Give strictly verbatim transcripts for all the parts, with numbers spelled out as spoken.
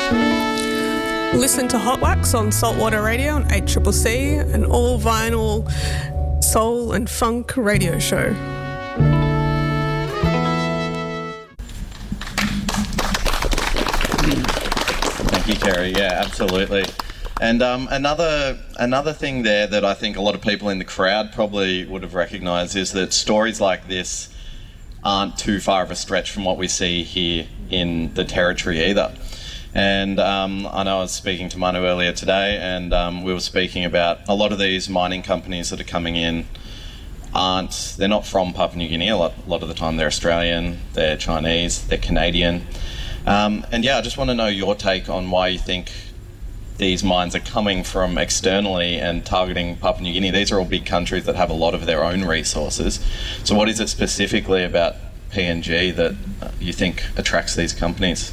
Listen to Hot Wax on Saltwater Radio on eight C C C, an all-vinyl soul and funk radio show. Thank you, Kerry. Yeah, absolutely. And um, another another thing there that I think a lot of people in the crowd probably would have recognised is that stories like this aren't too far of a stretch from what we see here in the Territory either. And um, I know I was speaking to Manu earlier today, and um, we were speaking about a lot of these mining companies that are coming in aren't, they're not from Papua New Guinea. A lot, a lot of the time they're Australian, they're Chinese, they're Canadian. Um, and yeah, I just want to know your take on why you think these mines are coming from externally and targeting Papua New Guinea. These are all big countries that have a lot of their own resources. So what is it specifically about P N G that you think attracts these companies?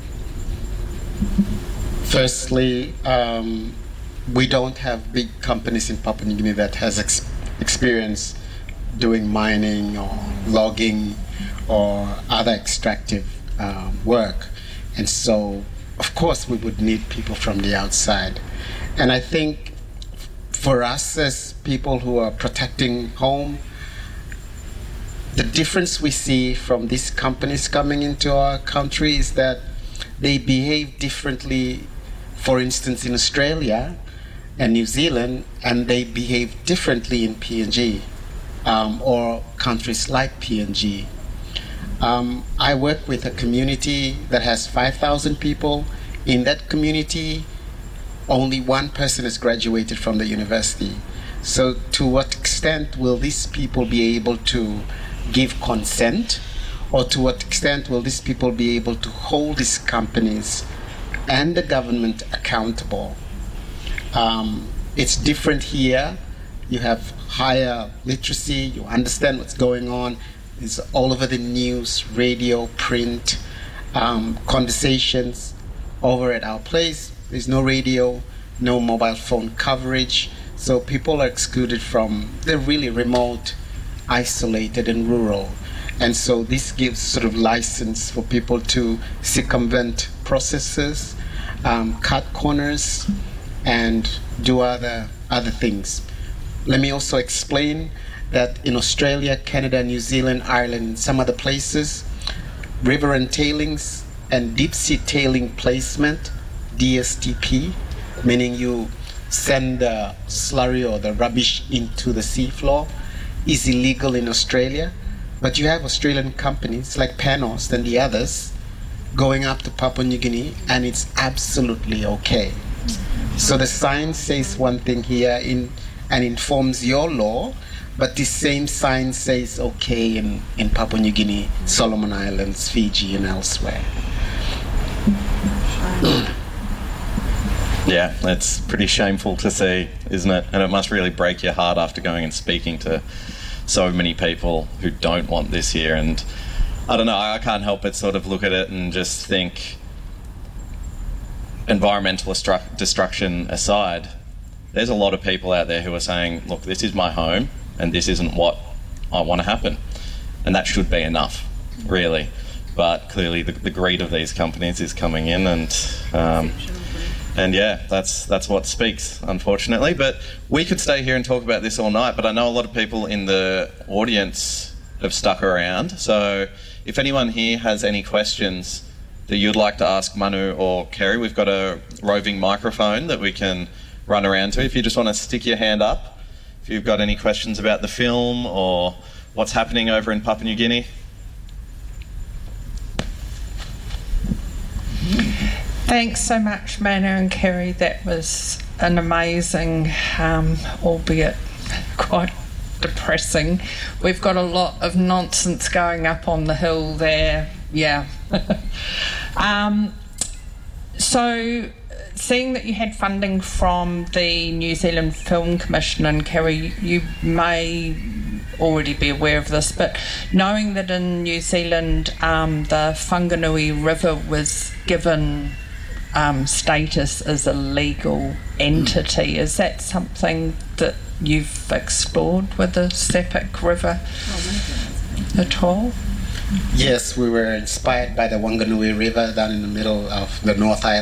Firstly, um, we don't have big companies in Papua New Guinea that has ex- experience doing mining or logging or other extractive um, work. And so, of course, we would need people from the outside. And I think for us as people who are protecting home, the difference we see from these companies coming into our country is that they behave differently, for instance, in Australia and New Zealand, and they behave differently in P N G um, or countries like P N G. Um, I work with a community that has five thousand people. In that community, only one person has graduated from the university. So to what extent will these people be able to give consent? Or to what extent will these people be able to hold these companies and the government accountable? Um, it's different here. You have higher literacy, you understand what's going on. It's all over the news, radio, print, um, conversations. Over at our place, there's no radio, no mobile phone coverage. So people are excluded from, they're really remote, isolated and rural. And so this gives sort of license for people to circumvent processes, um, cut corners, and do other other things. Let me also explain that in Australia, Canada, New Zealand, Ireland, and some other places, river and tailings and deep sea tailing placement, D S T P, meaning you send the slurry or the rubbish into the seafloor, is illegal in Australia. But you have Australian companies like Panos and the others going up to Papua New Guinea, and it's absolutely okay. So the science says one thing here in, and informs your law, but the same science says okay in, in Papua New Guinea, Solomon Islands, Fiji, and elsewhere. Yeah, it's pretty shameful to see, isn't it? And it must really break your heart after going and speaking to so many people who don't want this here. And I don't know, I can't help but sort of look at it and just think, environmental destru- destruction aside, there's a lot of people out there who are saying, look, this is my home and this isn't what I want to happen. And that should be enough, really. But clearly the, the greed of these companies is coming in, and um, and yeah, that's that's what speaks, unfortunately. But we could stay here and talk about this all night, but I know a lot of people in the audience have stuck around. So if anyone here has any questions that you'd like to ask Manu or Kerry, we've got a roving microphone that we can run around to. If you just want to stick your hand up, if you've got any questions about the film or what's happening over in Papua New Guinea. Thanks so much, Manu and Kerry. That was an amazing, um, albeit quite depressing. We've got a lot of nonsense going up on the hill there. Yeah. um, so, seeing that you had funding from the New Zealand Film Commission, and Kerry, you may already be aware of this, but knowing that in New Zealand um, the Whanganui River was given um, status as a legal entity, is that something that you've explored with the Sepik River at all? Yes, we were inspired by the Whanganui River down in the middle of the North Island.